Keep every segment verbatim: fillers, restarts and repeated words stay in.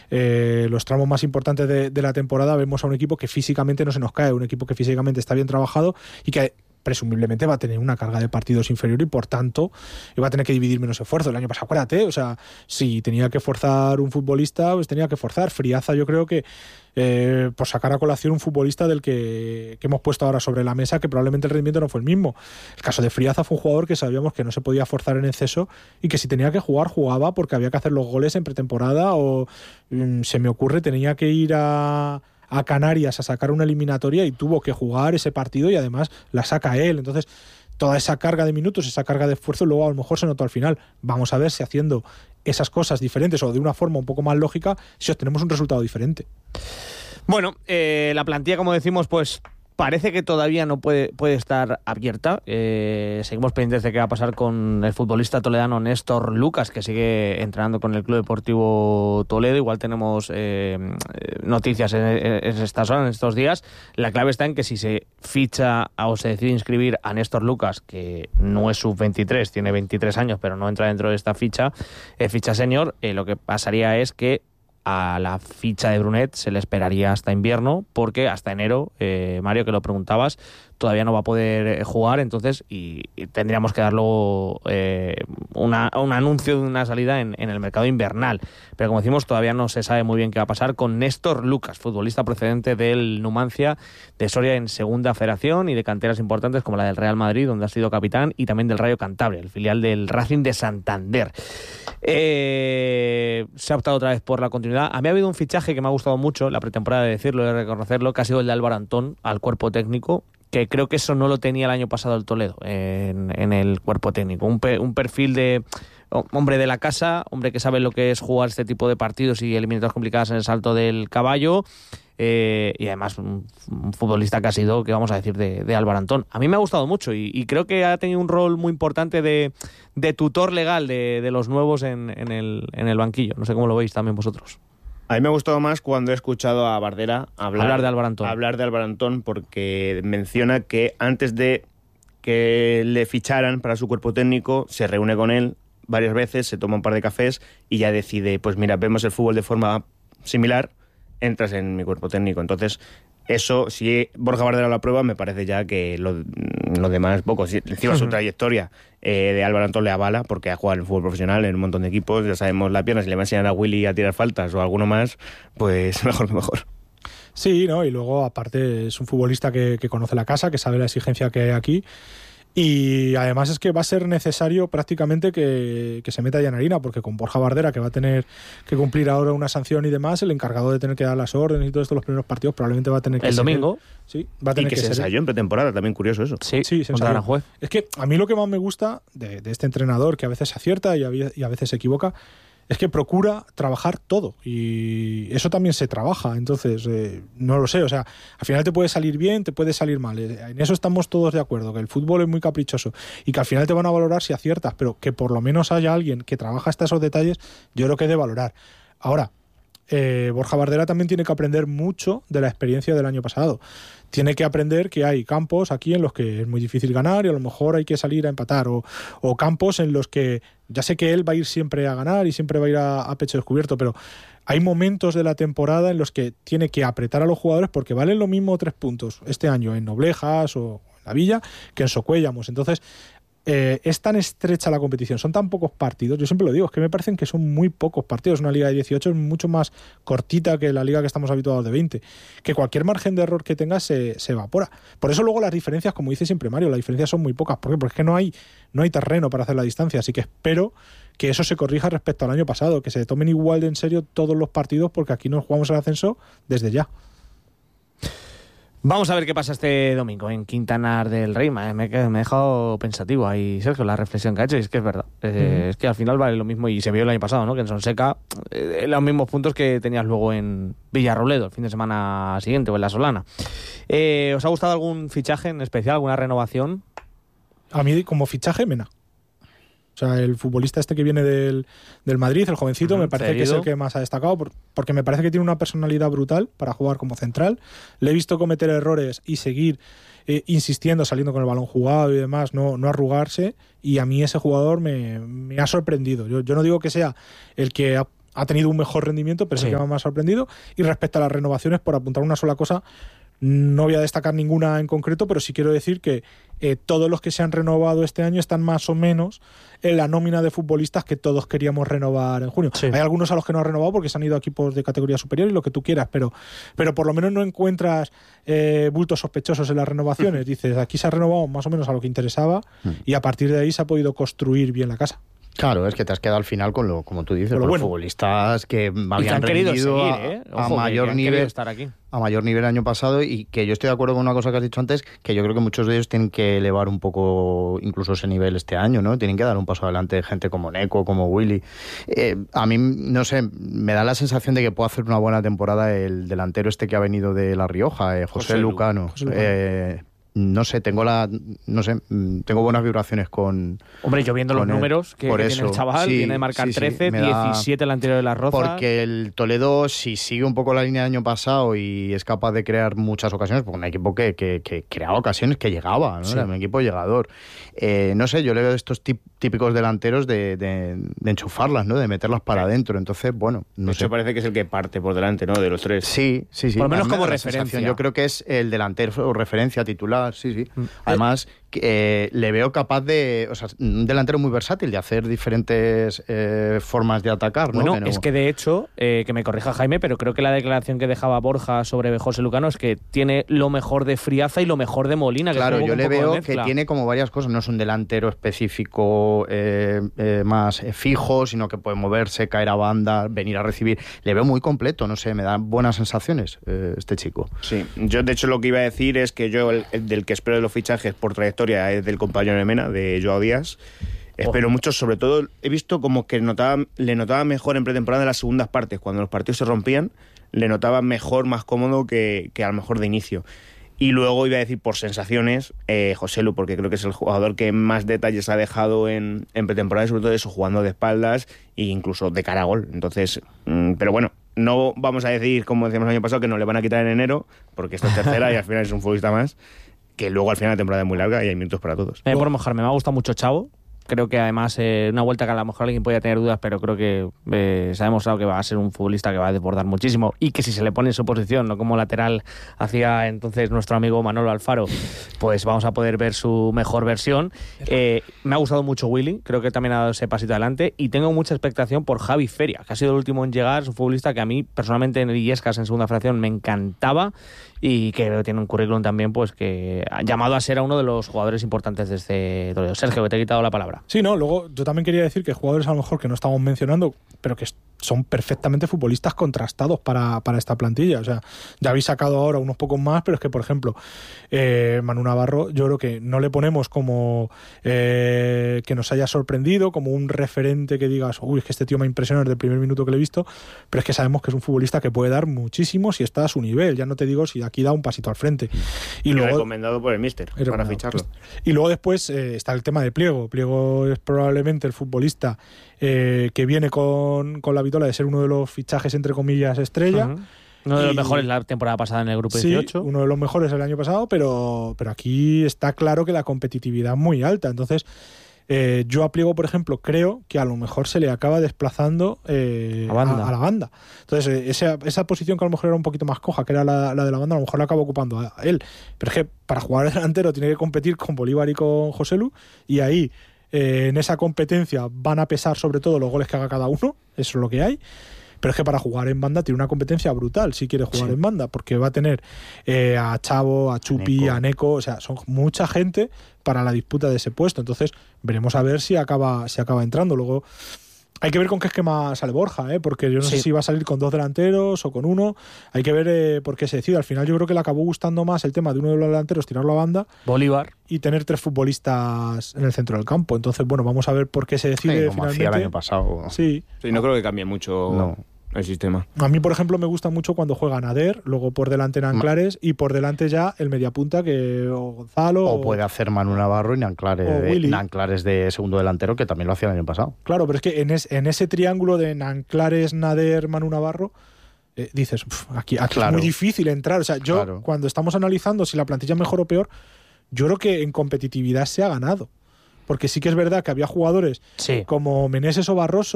eh, los tramos más importantes de, de la temporada, vemos a un equipo que físicamente no se nos cae, un equipo que físicamente está bien trabajado y que presumiblemente va a tener una carga de partidos inferior y por tanto va a tener que dividir menos esfuerzo. El año pasado, acuérdate, o sea, si tenía que forzar un futbolista, pues tenía que forzar. Friaza, yo creo que eh, por sacar a colación un futbolista del que, que hemos puesto ahora sobre la mesa, que probablemente el rendimiento no fue el mismo. El caso de Friaza fue un jugador que sabíamos que no se podía forzar en exceso y que si tenía que jugar, jugaba porque había que hacer los goles en pretemporada o mm, se me ocurre, tenía que ir a a Canarias a sacar una eliminatoria y tuvo que jugar ese partido y además la saca él. Entonces, toda esa carga de minutos, esa carga de esfuerzo, luego a lo mejor se notó al final. Vamos a ver si haciendo esas cosas diferentes o de una forma un poco más lógica, si obtenemos un resultado diferente. Bueno, eh, la plantilla, como decimos, pues parece que todavía no puede, puede estar abierta. Eh, seguimos pendientes de qué va a pasar con el futbolista toledano Néstor Lucas, que sigue entrenando con el Club Deportivo Toledo. Igual tenemos eh, noticias en, en estas horas, en estos días. La clave está en que si se ficha o se decide inscribir a Néstor Lucas, que no es sub veintitrés, tiene veintitrés años, pero no entra dentro de esta ficha, eh, ficha senior, eh, lo que pasaría es que a la ficha de Brunet se le esperaría hasta invierno, porque hasta enero, eh, Mario, que lo preguntabas, todavía no va a poder jugar, entonces y, y tendríamos que darlo eh, una, un anuncio de una salida en, en el mercado invernal. Pero como decimos, todavía no se sabe muy bien qué va a pasar con Néstor Lucas, futbolista procedente del Numancia de Soria en Segunda Federación y de canteras importantes como la del Real Madrid, donde ha sido capitán, y también del Rayo Cantabria, el filial del Racing de Santander. Eh, se ha optado otra vez por la continuidad. A mí ha habido un fichaje que me ha gustado mucho, la pretemporada, de decirlo, de reconocerlo, que ha sido el de Álvaro Antón al cuerpo técnico, que creo que eso no lo tenía el año pasado el Toledo en, en el cuerpo técnico. Un, pe, un perfil de hombre de la casa, hombre que sabe lo que es jugar este tipo de partidos y eliminatorias complicadas en el salto del caballo, eh, y además un, un futbolista que ha sido, que vamos a decir, de, de Álvaro Antón. A mí me ha gustado mucho y, y creo que ha tenido un rol muy importante de, de tutor legal de, de los nuevos en, en, el, en el banquillo. No sé cómo lo veis también vosotros. A mí me ha gustado más cuando he escuchado a Bardera hablar, hablar de Álvaro Antón. Hablar de Álvaro Antón, porque menciona que antes de que le ficharan para su cuerpo técnico, se reúne con él varias veces, se toma un par de cafés y ya decide, pues mira, vemos el fútbol de forma similar, entras en mi cuerpo técnico. Entonces, eso, si Borja Bardera lo aprueba, me parece ya que lo, lo demás poco. Si encima su trayectoria eh, de Álvaro Antón le avala, porque ha jugado en el fútbol profesional en un montón de equipos, ya sabemos la pierna, si le va a enseñar a Willy a tirar faltas o a alguno más, pues mejor que mejor. Sí, ¿no? Y luego, aparte, es un futbolista que, que conoce la casa, que sabe la exigencia que hay aquí. Y además es que va a ser necesario prácticamente que, que se meta ya en harina, porque con Borja Bardera, que va a tener que cumplir ahora una sanción y demás, el encargado de tener que dar las órdenes y todo esto los primeros partidos probablemente va a tener que el ser domingo él. Sí, va a tener y que, que se ensayó en pretemporada, también curioso eso. Sí, sí, se contra ensayó. Es que a mí lo que más me gusta de, de este entrenador, que a veces acierta y a, y a veces se equivoca, es que procura trabajar todo y eso también se trabaja. Entonces, eh, no lo sé, o sea, al final te puede salir bien, te puede salir mal. En eso estamos todos de acuerdo, que el fútbol es muy caprichoso y que al final te van a valorar si aciertas, pero que por lo menos haya alguien que trabaja hasta esos detalles, yo creo que es de valorar. Ahora, eh, Borja Bardera también tiene que aprender mucho de la experiencia del año pasado. Tiene que aprender que hay campos aquí en los que es muy difícil ganar y a lo mejor hay que salir a empatar, o, o campos en los que ya sé que él va a ir siempre a ganar y siempre va a ir a, a pecho descubierto, pero hay momentos de la temporada en los que tiene que apretar a los jugadores porque valen lo mismo tres puntos este año en Noblejas o en la Villa que en Socuéllamos. Entonces, Eh, es tan estrecha la competición, son tan pocos partidos, yo siempre lo digo, es que me parecen que son muy pocos partidos. Una liga de dieciocho es mucho más cortita que la liga que estamos habituados de veinte, que cualquier margen de error que tengas se, se evapora. Por eso luego las diferencias, como dice siempre Mario, las diferencias son muy pocas. ¿Por qué? Porque es que no hay, no hay terreno para hacer la distancia, así que espero que eso se corrija respecto al año pasado, que se tomen igual de en serio todos los partidos, porque aquí nos jugamos el ascenso desde ya. Vamos a ver qué pasa este domingo en Quintanar del Rey. Me, me, me he dejado pensativo ahí, Sergio, la reflexión que ha hecho, y es que es verdad. Eh, uh-huh. Es que al final vale lo mismo, y se vio el año pasado, ¿no? Que en Sonseca, eh, los mismos puntos que tenías luego en Villarrobledo el fin de semana siguiente o en La Solana. Eh, ¿Os ha gustado algún fichaje en especial, alguna renovación? A mí, como fichaje, Mena. O sea, el futbolista este que viene del, del Madrid, el jovencito, uh-huh, me parece cedido, que es el que más ha destacado, por, porque me parece que tiene una personalidad brutal para jugar como central. Le he visto cometer errores y seguir eh, insistiendo, saliendo con el balón jugado y demás, no, no arrugarse, y a mí ese jugador me, me ha sorprendido. Yo, yo no digo que sea el que ha, ha tenido un mejor rendimiento, pero sí. es el que más me ha sorprendido. Y respecto a las renovaciones, por apuntar una sola cosa, no voy a destacar ninguna en concreto, pero sí quiero decir que eh, todos los que se han renovado este año están más o menos en la nómina de futbolistas que todos queríamos renovar en junio. Sí. Hay algunos a los que no han renovado porque se han ido a equipos de categoría superior y lo que tú quieras, pero, pero por lo menos no encuentras eh, bultos sospechosos en las renovaciones. Dices, aquí se ha renovado más o menos a lo que interesaba y a partir de ahí se ha podido construir bien la casa. Claro, es que te has quedado al final con lo, como tú dices, con los bueno. futbolistas que habían y que han querido rendido seguir, ¿eh? a, Ojo, a mayor que, que nivel estar aquí. a mayor nivel el año pasado, y que yo estoy de acuerdo con una cosa que has dicho antes, que yo creo que muchos de ellos tienen que elevar un poco incluso ese nivel este año, ¿no? Tienen que dar un paso adelante gente como Neco, como Willy. Eh, a mí, no sé, me da la sensación de que puede hacer una buena temporada el delantero este que ha venido de La Rioja, eh, José, José Lucano. José Lucano. Eh, no sé, tengo la no sé, tengo buenas vibraciones con... Hombre, yo viendo los él. números que, que tiene el chaval, sí, viene de marcar sí, trece, sí, diecisiete el anterior de las Rozas. Porque el Toledo, si sigue un poco la línea del año pasado y es capaz de crear muchas ocasiones, porque un equipo que, que, que creaba ocasiones, que llegaba, ¿no? Sí. Era un equipo llegador. Eh, no sé, yo le veo estos tip, típicos delanteros de, de, de enchufarlas, ¿no? De meterlas para adentro. Entonces, bueno, no de sé. hecho, parece que es el que parte por delante, ¿no? De los tres. Sí, sí, sí. Por lo menos como referencia. Yo creo que es el delantero o referencia titular. Sí, sí. Además, eh, le veo capaz de... O sea, un delantero muy versátil, de hacer diferentes eh, formas de atacar, ¿no? Bueno, que no... es que de hecho, eh, que me corrija Jaime, pero creo que la declaración que dejaba Borja sobre José Lucano es que tiene lo mejor de Friaza y lo mejor de Molina. Claro, que yo le veo que tiene como varias cosas. No es un delantero específico eh, eh, más eh, fijo, sino que puede moverse, caer a banda, venir a recibir. Le veo muy completo, no sé, me da buenas sensaciones eh, este chico. Sí, yo de hecho lo que iba a decir es que yo, el, el del que espero de los fichajes por trayectoria es del compañero de Mena, de Joao Díaz. Espero oh. mucho, sobre todo he visto como que notaba, le notaba mejor en pretemporada en las segundas partes, cuando los partidos se rompían, le notaba mejor, más cómodo que, que a lo mejor de inicio. Y luego iba a decir por sensaciones, eh, José Lu, porque creo que es el jugador que más detalles ha dejado en, en pretemporada, sobre todo eso, jugando de espaldas e incluso de cara a gol. Entonces, mmm, pero bueno, no vamos a decir, como decíamos el año pasado, que nos le van a quitar en enero, porque esta es tercera y al final es un futbolista más, que luego al final la temporada es muy larga y hay minutos para todos. Eh, por mojarme, me ha gustado mucho Chavo. Creo que además eh, una vuelta que a lo mejor alguien podía tener dudas, pero creo que eh, se ha demostrado que va a ser un futbolista que va a desbordar muchísimo y que si se le pone en su posición, no como lateral hacía entonces nuestro amigo Manolo Alfaro, pues vamos a poder ver su mejor versión. Eh, me ha gustado mucho Willy, creo que también ha dado ese pasito adelante y tengo mucha expectación por Javi Feria, que ha sido el último en llegar, es un futbolista que a mí personalmente en el Illescas en segunda fracción me encantaba y que tiene un currículum también pues que ha llamado a ser a uno de los jugadores importantes de este Toledo. Sergio, que te he quitado la palabra. Sí, no, luego yo también quería decir que jugadores a lo mejor que no estamos mencionando, pero que son perfectamente futbolistas contrastados para, para esta plantilla. O sea, ya habéis sacado ahora unos pocos más, pero es que, por ejemplo, eh, Manu Navarro, yo creo que no le ponemos como eh, que nos haya sorprendido, como un referente que digas, uy, es que este tío me ha impresionado desde el primer minuto que le he visto, pero es que sabemos que es un futbolista que puede dar muchísimo si está a su nivel. Ya no te digo si aquí da un pasito al frente. Y, y luego, recomendado por el míster para ficharlo. Y luego después eh, está el tema de Pliego. Pliego es probablemente el futbolista eh, que viene con, con la vitola de ser uno de los fichajes entre comillas estrella. Uh-huh. Uno de los y, mejores la temporada pasada en el grupo dieciocho. Sí, uno de los mejores el año pasado, pero, pero aquí está claro que la competitividad es muy alta. Entonces, eh, yo a Pliego, por ejemplo, creo que a lo mejor se le acaba desplazando eh, a, a, a la banda. Entonces, eh, esa, esa posición que a lo mejor era un poquito más coja, que era la, la de la banda, a lo mejor la acaba ocupando a, a él. Pero es que para jugar de delantero tiene que competir con Bolívar y con Joselu, y ahí Eh, en esa competencia van a pesar sobre todo los goles que haga cada uno, eso es lo que hay, pero es que para jugar en banda tiene una competencia brutal si quiere jugar sí. en banda, porque va a tener eh, a Chavo, a Chupi, Neko. a Neko, o sea, son mucha gente para la disputa de ese puesto, entonces veremos a ver si acaba, si acaba entrando. Luego hay que ver con qué esquema sale Borja, ¿eh? Porque yo no sí. sé si va a salir con dos delanteros o con uno. Hay que ver eh, por qué se decide. Al final yo creo que le acabó gustando más el tema de uno de los delanteros, tirarlo a banda. Bolívar. Y tener tres futbolistas en el centro del campo. Entonces, bueno, vamos a ver por qué se decide sí, como finalmente. Hacía el año pasado. Sí. Sí, no creo que cambie mucho no. el sistema. A mí, por ejemplo, me gusta mucho cuando juega Nader, luego por delante Nanclares y por delante ya el mediapunta que o Gonzalo. O, o puede hacer Manu Navarro y Nanclares de, Nanclares de segundo delantero, que también lo hacía el año pasado. Claro, pero es que en, es, en ese triángulo de Nanclares, Nader, Manu Navarro, eh, dices, aquí, aquí claro. es muy difícil entrar. O sea, yo claro. cuando estamos analizando si la plantilla es mejor o peor, yo creo que en competitividad se ha ganado. Porque sí que es verdad que había jugadores sí. como Meneses o Barroso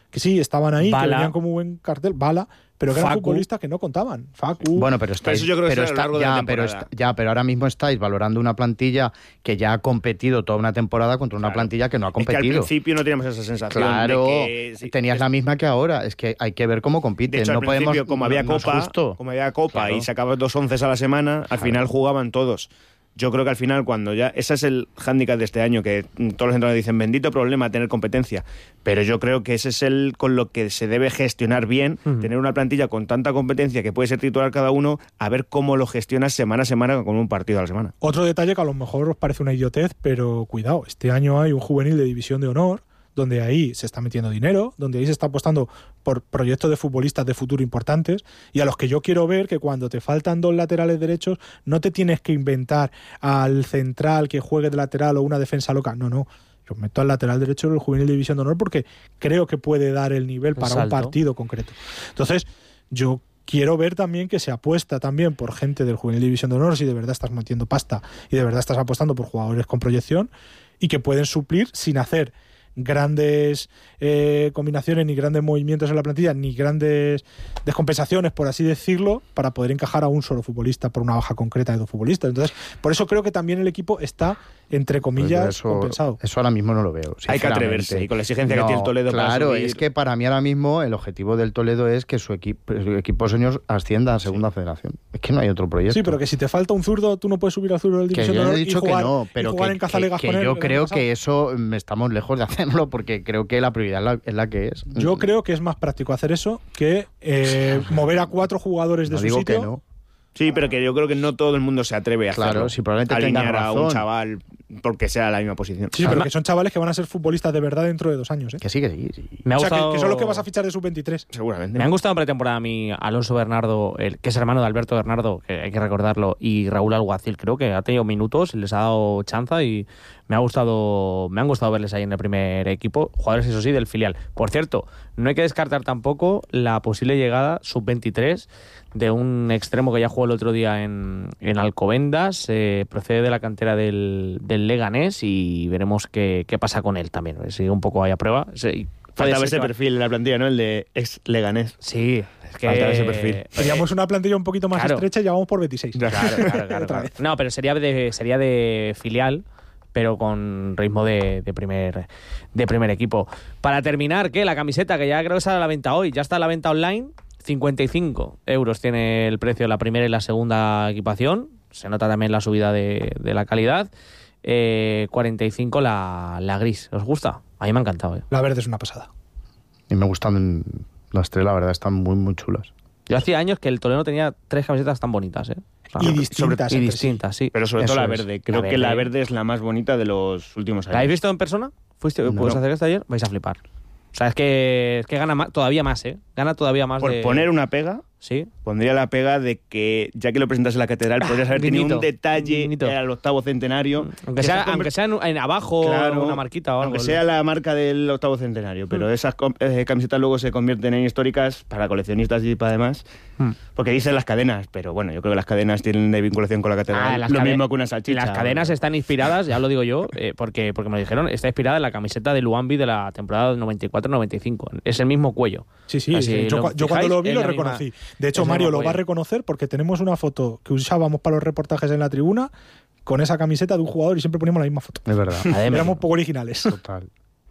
que sí, estaban ahí, Bala. que venían como buen cartel, Bala, pero que eran Facu. futbolistas que no contaban. Facu. Bueno, pero estáis, eso yo creo que pero será a lo largo de la ya, pero temporada. está- ya, pero ahora mismo estáis valorando una plantilla que ya ha competido toda una temporada contra una Claro. plantilla que no ha Es que al competido. principio no teníamos esa sensación Claro, de que... sí, tenías es- la misma que ahora. Es que hay que ver cómo De compiten. hecho, no al podemos, principio, como había no es copa, justo. como había copa Claro. y sacabas dos once a la semana, al Claro. final jugaban todos. Yo creo que al final, cuando ya... Ese es el hándicap de este año, que mm, todos los entrenadores dicen, bendito problema tener competencia. Pero yo creo que ese es el con lo que se debe gestionar bien, Ujú. tener una plantilla con tanta competencia que puede ser titular cada uno, a ver cómo lo gestionas semana a semana con un partido a la semana. Otro detalle que a lo mejor os parece una idiotez, pero cuidado, este año hay un juvenil de División de Honor, donde ahí se está metiendo dinero, donde ahí se está apostando por proyectos de futbolistas de futuro importantes, y a los que yo quiero ver que cuando te faltan dos laterales derechos no te tienes que inventar al central que juegue de lateral o una defensa loca, no, no. Yo meto al lateral derecho del juvenil de División de Honor porque creo que puede dar el nivel para un salto. partido concreto. Entonces, yo quiero ver también que se apuesta también por gente del juvenil de División de Honor, si de verdad estás metiendo pasta y de verdad estás apostando por jugadores con proyección y que pueden suplir sin hacer grandes eh, combinaciones, ni grandes movimientos en la plantilla, ni grandes descompensaciones, por así decirlo, para poder encajar a un solo futbolista por una baja concreta de dos futbolistas. Entonces, por eso creo que también el equipo está, entre comillas, Pues eso, compensado. eso ahora mismo no lo veo. Hay que sinceramente. atreverse, y con la exigencia que No, tiene el Toledo para Claro, subir- es que para mí ahora mismo el objetivo del Toledo es que su equipo, su equipo señor ascienda a segunda federación. Es que no hay otro proyecto. Sí, pero que si te falta un zurdo, tú no puedes subir al zurdo del Que División yo de no he Honor y dicho jugar, que no, y pero jugar que, en Cazalegas que- con que él yo el año creo pasado. que eso mm, estamos lejos de hacerlo porque creo que la prioridad es la, es la que es. Yo creo que es más práctico hacer eso que eh, mover a cuatro jugadores de no su digo sitio. que no. Sí, pero que yo creo que no todo el mundo se atreve a Claro, hacerlo. si probablemente alinear tengas a un razón. chaval porque sea la misma posición. Sí, pero que son chavales que van a ser futbolistas de verdad dentro de dos años. ¿eh? Que sí, que sí. sí. Me ha O sea, que, gustado... que son los que vas a fichar de sub veintitrés. Seguramente. Me han gustado en pretemporada a mí Alonso Bernardo, el, que es hermano de Alberto Bernardo, que hay que recordarlo, y Raúl Alguacil. Creo que ha tenido minutos, les ha dado chanza y me ha gustado, me han gustado verles ahí en el primer equipo. Jugadores, eso sí, del filial. Por cierto, no hay que descartar tampoco la posible llegada sub veintitrés de un extremo que ya jugó el otro día en, en Alcobendas, eh, procede de la cantera del, del Leganés y veremos qué, qué pasa con él también. Sigue un poco ahí a prueba. Sí, puede Faltaba ser ese que va- perfil en la plantilla, ¿no? El de ex Leganés. Sí, es que Faltaba ese perfil. Teníamos una plantilla un poquito más claro. estrecha y ya vamos por veintiséis. Claro, claro, claro, Otra claro. vez. No, pero sería de, sería de filial, pero con ritmo de, de primer de primer equipo. Para terminar, ¿qué? La camiseta, que ya creo que sale a la venta hoy, ya está a la venta online. cincuenta y cinco euros tiene el precio de la primera y la segunda equipación. Se nota también la subida de, de la calidad. Eh, cuarenta y cinco la, la gris. ¿Os gusta? A mí me ha encantado. ¿eh? La verde es una pasada. Y me gustan las tres, la verdad, están muy, muy chulas. Yo hacía años que el Toledo tenía tres camisetas tan bonitas. ¿eh? O sea, Y distintas y entre sí. distintas, sí. Pero sobre Eso todo la es. verde. Creo La que la verde. verde es la más bonita de los últimos años. ¿La habéis visto en persona? ¿Fuiste, No. ¿Puedes hacer esto ayer? Vais a flipar. O sea, es que, es que gana más, todavía más, ¿eh? Gana todavía más Por de... poner una pega, Sí. pondría la pega de que, ya que lo presentas en la catedral, podrías haber tenido guiñito, un detalle guiñito. al octavo centenario. Aunque Que sea, se ha aunque sea en, en abajo, Claro, una marquita o algo. aunque sea la marca del octavo centenario, pero esas com- eh, camisetas luego se convierten en históricas para coleccionistas y para demás, Hmm. porque dicen las cadenas, pero bueno, yo creo que las cadenas tienen de vinculación con la catedral, Ah, las lo cade- mismo que una salchicha. Las cadenas están inspiradas, ya lo digo yo, eh, porque, porque me lo dijeron, está inspirada en la camiseta de Luambi de la temporada noventa y cuatro noventa y cinco. Es el mismo cuello. Sí, sí, Así sí. Yo, lo cua- yo cuando fijáis, lo vi es lo la misma- reconocí. De hecho, es el Mario mismo lo va a cuello. reconocer porque tenemos una foto que usábamos para los reportajes en la tribuna con esa camiseta de un jugador y siempre poníamos la misma foto. Es verdad. Además, Éramos poco originales. Total.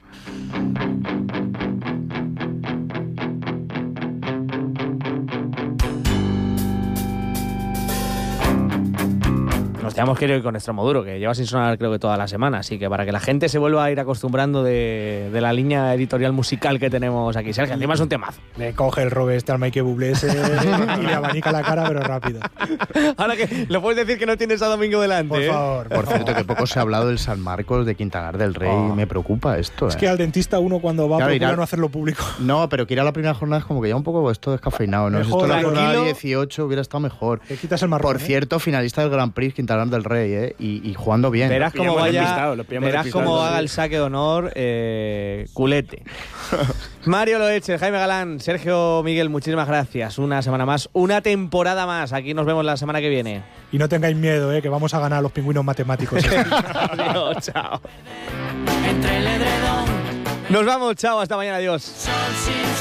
nos teníamos que ir con Extremoduro, que lleva sin sonar creo que toda la semana, así que para que la gente se vuelva a ir acostumbrando de, de la línea editorial musical que tenemos aquí. Sergio, encima es un temazo. Le coge el robe este al Mike Bublé ese y le abanica la cara, pero rápido. Ahora que lo puedes decir que no tienes a Domingo delante. Por ¿eh? favor. Por cierto, que poco se ha hablado del San Marcos de Quintanar del Rey. Oh. Me preocupa esto. Es ¿eh? que al dentista uno cuando va Claro, procura irá- no hacerlo público. No, pero que ir a la primera jornada es como que ya un poco esto descafeinado, ¿no? Si Mejor, esto la jornada tranquilo. dieciocho hubiera estado mejor. Te quitas el marrón. Por ¿eh? cierto, finalista del Grand Prix Quintanar del Rey, ¿eh? Y, y jugando bien. Verás cómo pillamos vaya, despistados, los pillamos verás despistados, cómo sí. haga el saque de honor eh, culete. Mario Loeche, Jaime Galán, Sergio Miguel, muchísimas gracias. Una semana más, una temporada más. Aquí nos vemos la semana que viene. Y no tengáis miedo, ¿eh? Que vamos a ganar a los pingüinos matemáticos. Adiós, chao. Entre el edredón Nos vamos, chao, hasta mañana, adiós.